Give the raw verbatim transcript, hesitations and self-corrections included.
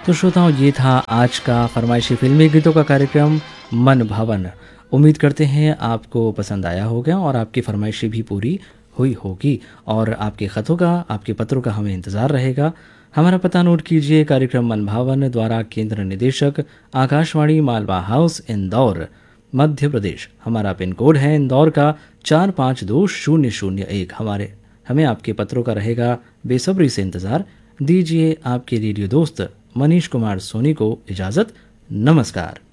तो श्रोताओं, ये था आज का फरमाइशी फिल्मी गीतों का कार्यक्रम मन भवन। उम्मीद करते हैं आपको पसंद आया होगा और आपकी फरमाइशी भी पूरी हुई होगी। और आपके ख़तों का, आपके पत्रों का हमें इंतज़ार रहेगा। हमारा पता नोट कीजिए। कार्यक्रम मन भावन द्वारा केंद्र निदेशक, आकाशवाणी, मालवा हाउस, इंदौर, मध्य प्रदेश। हमारा पिन कोड है इंदौर का चार पाँच दो शून्य शून्य एक। हमारे हमें आपके पत्रों का रहेगा बेसब्री से इंतज़ार। दीजिए आपके रेडियो दोस्त मनीष कुमार सोनी को इजाज़त। नमस्कार।